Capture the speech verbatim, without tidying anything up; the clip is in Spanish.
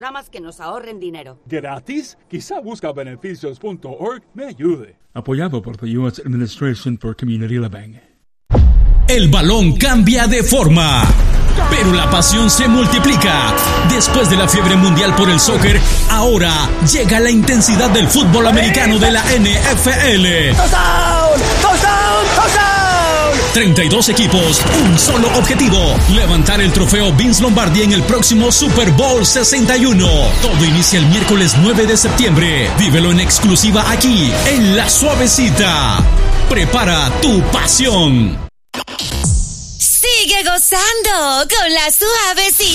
Programas que nos ahorren dinero. ¿Gratis? Quizá busca beneficios punto org me ayude. Apoyado por the U S Administration for Community Living. El balón cambia de forma, pero la pasión se multiplica. Después de la fiebre mundial por el soccer, ahora llega la intensidad del fútbol americano de la N F L. ¡Touchdown! ¡Touchdown! ¡Touchdown! treinta y dos equipos, un solo objetivo: levantar el trofeo Vince Lombardi en el próximo Super Bowl sesenta y uno. Todo inicia el miércoles nueve de septiembre. Vívelo en exclusiva aquí, en La Suavecita. Prepara tu pasión. Sigue gozando con La Suavecita.